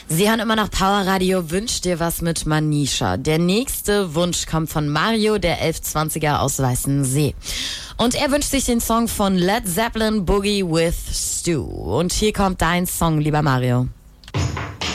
Sie hören immer noch Powerradio, Wünsch dir was mit Manisha. Der nächste Wunsch kommt von Mario, der 1120er aus Weißensee. Und er wünscht sich den Song von Led Zeppelin, Boogie with Stu. Und hier kommt dein Song, lieber Mario.